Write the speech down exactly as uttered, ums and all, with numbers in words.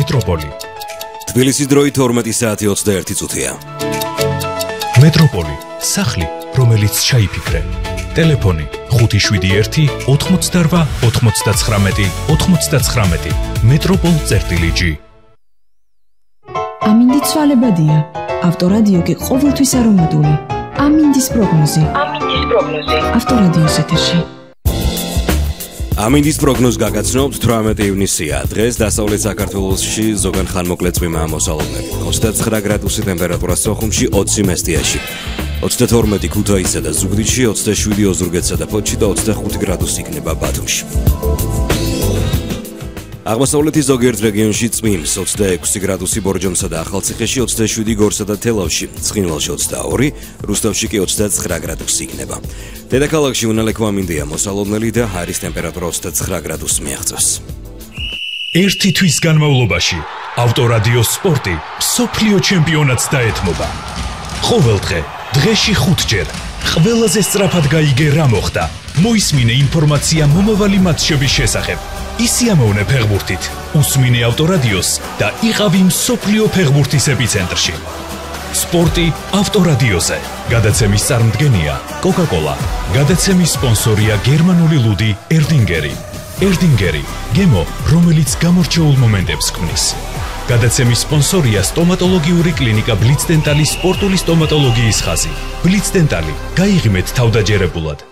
მეტროპოლი. თბილისის დროით ორმეტი საათი ოცდაერთი წუთია. მეტროპოლი, სახლი, რომელიც ჩაიფიქრე. ტელეფონი ხუთი შვიდი ერთი ოთხმოცდაორვა ოთხმოცდაცხრამეტი ოთხმოცდაცხრამეტი. მეტროპოლ წერტილი ჯი. ამინდი ცვალებადია. ავტორადიო კი ყოველთვის არომატული. ამინდის პროგნოზი. ამინდის პროგნოზი. ავტორადიოს ეთერში. ამინდის პროგნოზ გაგაცნობთ თვრამეტი ივნისია. დღეს დასავლეთ საქართველოში ზოგან ხანმოკლე წვიმაა მოსალოდნელი. ოცდაცხრა გრადუსი ტემპერატურა სოხუმში, ოცი მესტიაში. ოცდათორმეტი ქუთაისსა და ზუგდიდში, ოცდაშვიდი ოზურგეთსა და ფოთში და ოცდახუთი გრადუსი იქნება ბათუმში. აღმოსავლეთის ზოგიერთ რეგიონში წვიმს, ოცდაექვსი გრადუსი ბორჯომსა და ახალციხეში, ოცდაშვიდი გორსა და თელავში, ცხინვალში ოცდაორი, რუსთავში კი ოცდაცხრა გრადუსი იქნება. დედაქალაქში უნალექო ამინდია მოსალოდნელი და ჰაერის ტემპერატურა ოცდაცხრა გრადუსს მიაღწევს. ერთი თვის განმავლობაში ავტორადიო სპორტი მსოფლიო ჩემპიონატს დაეთმობა. ყოველდღე, დღეში ხუთჯერ, ყველაზე სწრაფად გაიგე რა მოხდა. მოისმინე ინფორმაცია მომავალი მატჩების შესახებ. ისიამოვნე ფეხბურთით, უსმინე ავტორადიოს და იყავი მსოფლიო ფეხბურთის ეპიცენტრში. სპორტი ავტორადიოზე. გადაცემის წარმდგენია კოკა-კოლა. გადაცემის სპონსორია გერმანული ლუდი ერდინგერი. ერდინგერი, გემო, რომელიც გამორჩეულ მომენტებს ქმნის. გადაცემის სპონსორია სტომატოლოგიური კლინიკა ბლიცდენტალი სპორტული სტომატოლოგიის ხაზი. ბლიცდენტალი, გაიღიმეთ თავდაჯერებულად.